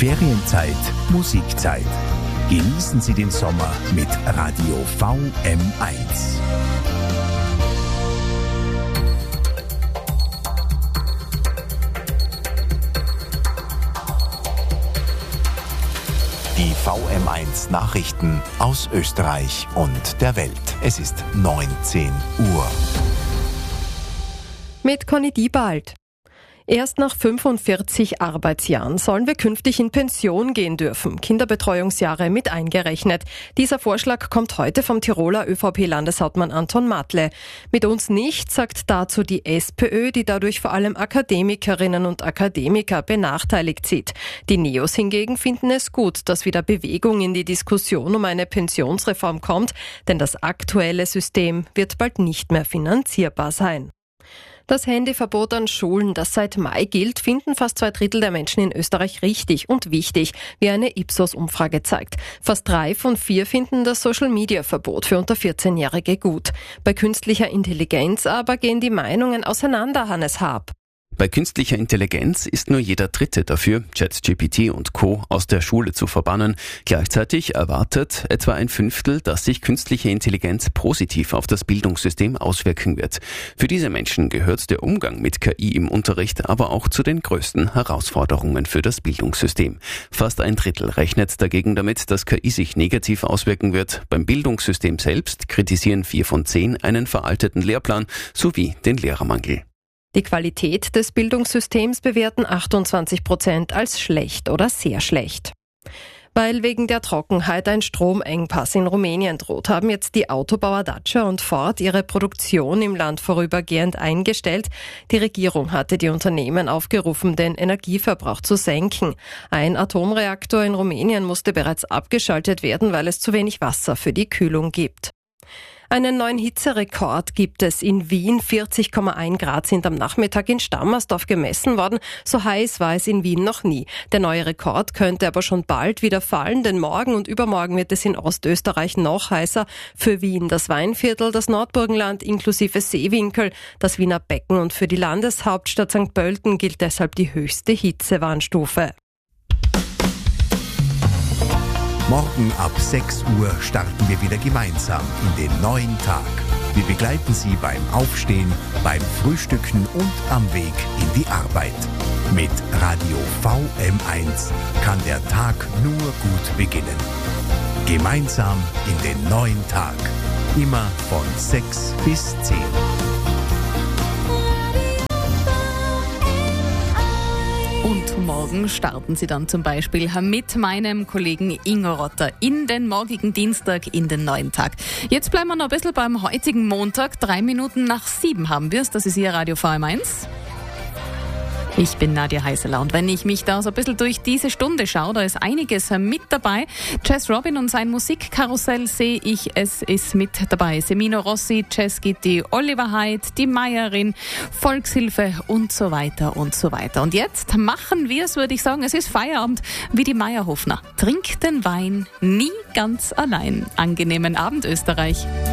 Ferienzeit, Musikzeit. Genießen Sie den Sommer mit Radio VM1. Die VM1 Nachrichten aus Österreich und der Welt. Es ist 19 Uhr. Mit Conny Diebald. Erst nach 45 Arbeitsjahren sollen wir künftig in Pension gehen dürfen, Kinderbetreuungsjahre mit eingerechnet. Dieser Vorschlag kommt heute vom Tiroler ÖVP-Landeshauptmann Anton Matle. Mit uns nicht, sagt dazu die SPÖ, die dadurch vor allem Akademikerinnen und Akademiker benachteiligt sieht. Die Neos hingegen finden es gut, dass wieder Bewegung in die Diskussion um eine Pensionsreform kommt, denn das aktuelle System wird bald nicht mehr finanzierbar sein. Das Handyverbot an Schulen, das seit Mai gilt, finden fast 2/3 der Menschen in Österreich richtig und wichtig, wie eine Ipsos-Umfrage zeigt. Fast 3 von 4 finden das Social-Media-Verbot für unter 14-Jährige gut. Bei künstlicher Intelligenz aber gehen die Meinungen auseinander, Hannes Haab. Bei künstlicher Intelligenz ist nur jeder Dritte dafür, ChatGPT und Co. aus der Schule zu verbannen. Gleichzeitig erwartet etwa ein Fünftel, dass sich künstliche Intelligenz positiv auf das Bildungssystem auswirken wird. Für diese Menschen gehört der Umgang mit KI im Unterricht aber auch zu den größten Herausforderungen für das Bildungssystem. Fast ein Drittel rechnet dagegen damit, dass KI sich negativ auswirken wird. Beim Bildungssystem selbst kritisieren 4 von 10 einen veralteten Lehrplan sowie den Lehrermangel. Die Qualität des Bildungssystems bewerten 28% als schlecht oder sehr schlecht. Weil wegen der Trockenheit ein Stromengpass in Rumänien droht, haben jetzt die Autobauer Dacia und Ford ihre Produktion im Land vorübergehend eingestellt. Die Regierung hatte die Unternehmen aufgerufen, den Energieverbrauch zu senken. Ein Atomreaktor in Rumänien musste bereits abgeschaltet werden, weil es zu wenig Wasser für die Kühlung gibt. Einen neuen Hitzerekord gibt es in Wien. 40,1 Grad sind am Nachmittag in Stammersdorf gemessen worden. So heiß war es in Wien noch nie. Der neue Rekord könnte aber schon bald wieder fallen, denn morgen und übermorgen wird es in Ostösterreich noch heißer. Für Wien das Weinviertel, das Nordburgenland inklusive Seewinkel, das Wiener Becken und für die Landeshauptstadt St. Pölten gilt deshalb die höchste Hitzewarnstufe. Morgen ab 6 Uhr starten wir wieder gemeinsam in den neuen Tag. Wir begleiten Sie beim Aufstehen, beim Frühstücken und am Weg in die Arbeit. Mit Radio VM1 kann der Tag nur gut beginnen. Gemeinsam in den neuen Tag. Immer von 6 bis 10. Und morgen starten Sie dann zum Beispiel mit meinem Kollegen Ingo Rotter in den morgigen Dienstag, in den neuen Tag. Jetzt bleiben wir noch ein bisschen beim heutigen Montag. 3 Minuten nach 7 haben wir es. Das ist Ihr Radio VM1. Ich bin Nadja Heißeler und wenn ich mich da so ein bisschen durch diese Stunde schaue, da ist einiges mit dabei. Jazz Robin und sein Musikkarussell sehe ich, es ist mit dabei. Semino Rossi, Jazz Gitti, Oliver Hyde, die Meierin, Volkshilfe und so weiter und so weiter. Und jetzt machen wir es, würde ich sagen, es ist Feierabend wie die Meierhofner. Trink den Wein nie ganz allein. Angenehmen Abend, Österreich.